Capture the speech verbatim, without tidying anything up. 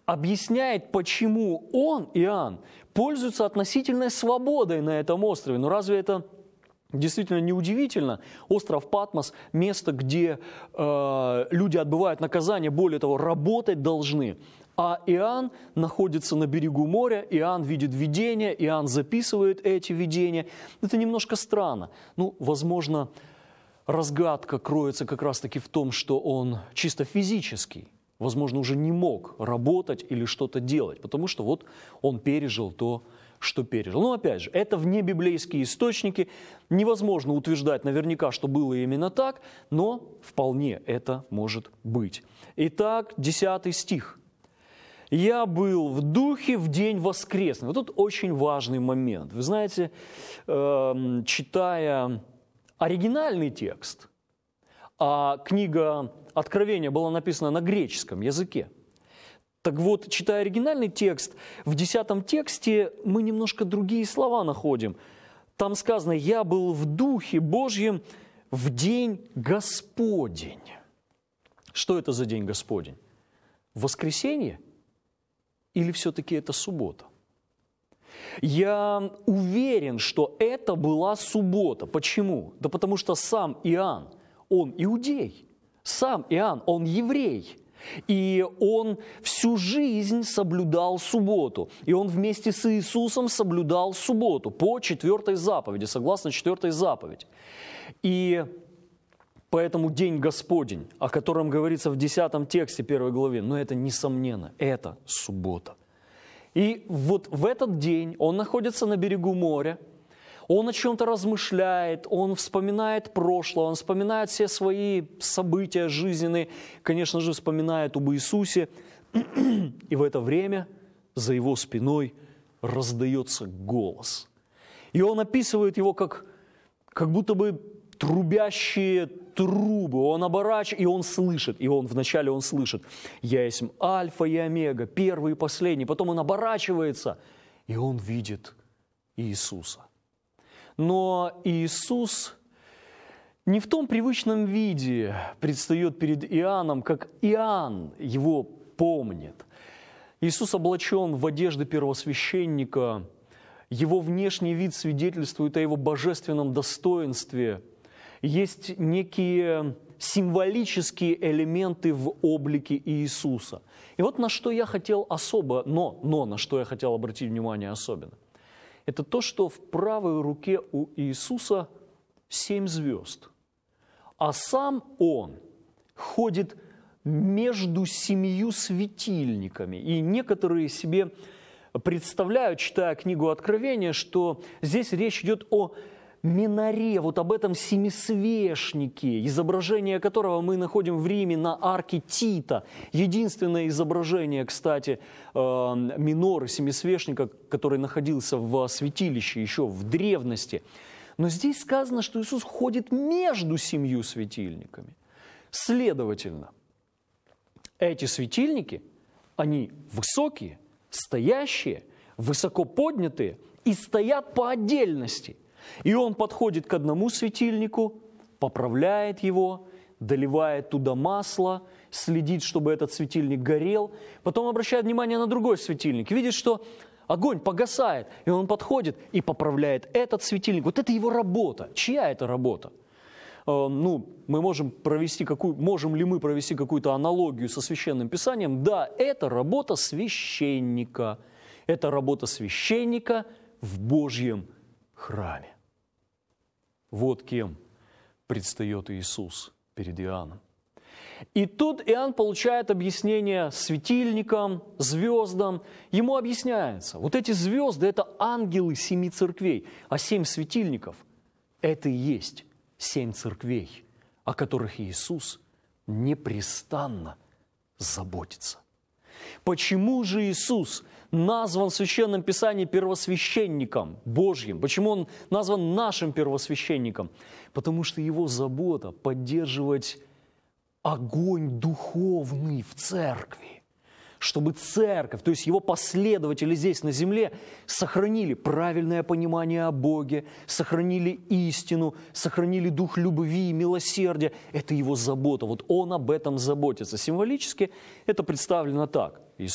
объясняет, почему он, Иоанн, пользуется относительной свободой на этом острове. Но разве это действительно неудивительно? Остров Патмос – место, где э, люди отбывают наказание, более того, работать должны. А Иоанн находится на берегу моря, Иоанн видит видения, Иоанн записывает эти видения. Это немножко странно. Ну, возможно, разгадка кроется как раз-таки в том, что он чисто физический, возможно, уже не мог работать или что-то делать, потому что вот он пережил то, что пережил. Но опять же, это внебиблейские источники, невозможно утверждать наверняка, что было именно так, но вполне это может быть. Итак, десятый стих. «Я был в духе в день воскресный». Вот тут очень важный момент. Вы знаете, э, читая оригинальный текст, а книга Откровения была написана на греческом языке, так вот, читая оригинальный текст, в десятом тексте мы немножко другие слова находим. Там сказано: «Я был в Духе Божьем в день Господень». Что это за день Господень? Воскресенье? Или все-таки это суббота? Я уверен, что это была суббота. Почему? Да потому что сам Иоанн, он иудей. Сам Иоанн, он еврей. И он всю жизнь соблюдал субботу. И он вместе с Иисусом соблюдал субботу по четвертой заповеди, согласно четвертой заповеди. И поэтому день Господень, о котором говорится в десятом тексте первой главе, ну это несомненно, это суббота. И вот в этот день он находится на берегу моря, он о чем-то размышляет, он вспоминает прошлое, он вспоминает все свои события жизненные, конечно же, вспоминает об Иисусе. И в это время за его спиной раздается голос. И он описывает его как, как будто бы трубящие трубы. Он оборачивается, и он слышит. И он вначале он слышит: «Я есть Альфа и Омега, первый и последний». Потом он оборачивается, и он видит Иисуса. Но Иисус не в том привычном виде предстает перед Иоанном, как Иоанн его помнит. Иисус облачен в одежды первосвященника, его внешний вид свидетельствует о его божественном достоинстве. Есть некие символические элементы в облике Иисуса. И вот на что я хотел особо, но, но на что я хотел обратить внимание особенно. Это то, что в правой руке у Иисуса семь звезд, а сам Он ходит между семью светильниками. И некоторые себе представляют, читая книгу Откровения, что здесь речь идет о минаре, вот об этом семисвешнике, изображение которого мы находим в Риме на арке Тита. Единственное изображение, кстати, миноры, семисвешника, который находился в святилище еще в древности. Но здесь сказано, что Иисус ходит между семью светильниками. Следовательно, эти светильники, они высокие, стоящие, высоко поднятые и стоят по отдельности. И он подходит к одному светильнику, поправляет его, доливает туда масло, следит, чтобы этот светильник горел, потом обращает внимание на другой светильник, видит, что огонь погасает, и он подходит и поправляет этот светильник. Вот это его работа. Чья это работа? Ну, мы можем провести какую, можем ли мы провести какую-то аналогию со Священным Писанием? Да, это работа священника. Это работа священника в Божьем храме. Вот кем предстает Иисус перед Иоанном. И тут Иоанн получает объяснение светильникам, звездам. Ему объясняется, вот эти звезды – это ангелы семи церквей, а семь светильников – это и есть семь церквей, о которых Иисус непрестанно заботится. Почему же Иисус назван в Священном Писании первосвященником Божьим? Почему Он назван нашим первосвященником? Потому что Его забота поддерживать огонь духовный в церкви, чтобы церковь, то есть Его последователи здесь на земле, сохранили правильное понимание о Боге, сохранили истину, сохранили дух любви и милосердия. Это Его забота. Вот Он об этом заботится. Символически это представлено так. Иисус